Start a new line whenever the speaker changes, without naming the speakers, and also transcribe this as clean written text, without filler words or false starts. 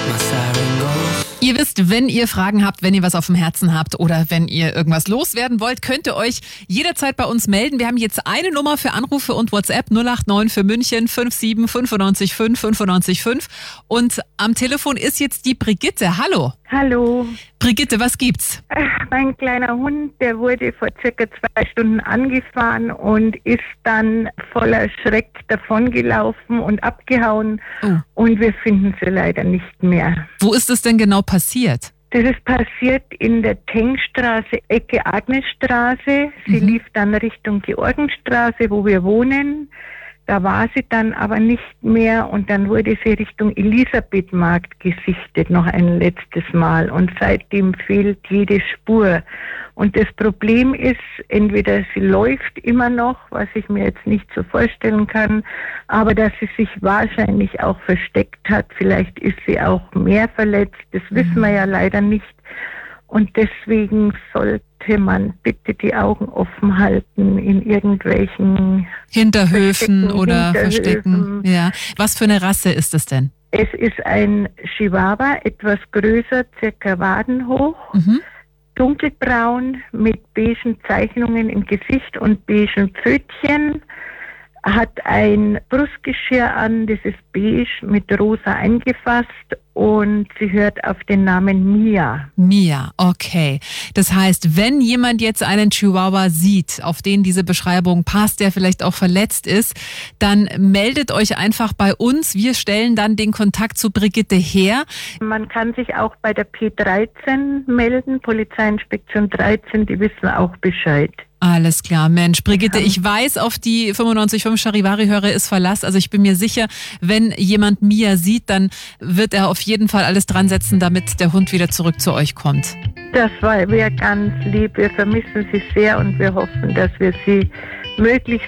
Ihr wisst, wenn ihr Fragen habt, wenn ihr was auf dem Herzen habt oder wenn ihr irgendwas loswerden wollt, könnt ihr euch jederzeit bei uns melden. Wir haben jetzt eine Nummer für Anrufe und WhatsApp 089 für München 57 95 5 95 5. Und am Telefon ist jetzt die Brigitte. Hallo.
Hallo.
Brigitte, was gibt's?
Mein kleiner Hund, der wurde vor circa 2 Stunden angefahren und ist dann voller Schreck davongelaufen und abgehauen.
Oh.
Und wir finden sie leider nicht mehr.
Wo ist es denn genau passiert?
Das ist passiert in der Tengstraße, Ecke Agnesstraße. Sie lief dann Richtung Georgenstraße, wo wir wohnen. Da war sie dann aber nicht mehr und dann wurde sie Richtung Elisabethmarkt gesichtet, noch ein letztes Mal. Und seitdem fehlt jede Spur. Und das Problem ist, entweder sie läuft immer noch, was ich mir jetzt nicht so vorstellen kann, aber dass sie sich wahrscheinlich auch versteckt hat. Vielleicht ist sie auch mehr verletzt, das wissen wir ja leider nicht. Und deswegen sollte man bitte die Augen offen halten in irgendwelchen
Hinterhöfen oder
Hinterhöfen.
Verstecken. Ja. Was für eine Rasse ist es denn?
Es ist ein Chihuahua, etwas größer, circa wadenhoch, dunkelbraun mit beigen Zeichnungen im Gesicht und beigen Pfötchen. Hat ein Brustgeschirr an, das ist beige mit rosa eingefasst und sie hört auf den Namen Mia.
Mia, okay. Das heißt, wenn jemand jetzt einen Chihuahua sieht, auf den diese Beschreibung passt, der vielleicht auch verletzt ist, dann meldet euch einfach bei uns. Wir stellen dann den Kontakt zu Brigitte her.
Man kann sich auch bei der P13 melden, Polizeiinspektion 13, die wissen auch Bescheid.
Alles klar, Mensch. Brigitte, ich weiß, auf die 95.5 Charivari-Hörer ist Verlass. Also ich bin mir sicher, wenn jemand Mia sieht, dann wird er auf jeden Fall alles dran setzen, damit der Hund wieder zurück zu euch kommt.
Das wäre ganz lieb. Wir vermissen sie sehr und wir hoffen, dass wir sie möglichst